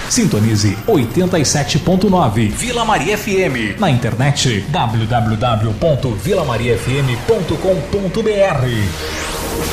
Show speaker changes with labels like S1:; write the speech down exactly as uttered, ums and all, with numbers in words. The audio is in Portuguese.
S1: Sintonize oitenta e sete ponto nove Vila Maria F M. Na internet w w w ponto vila maria f m ponto com ponto b r.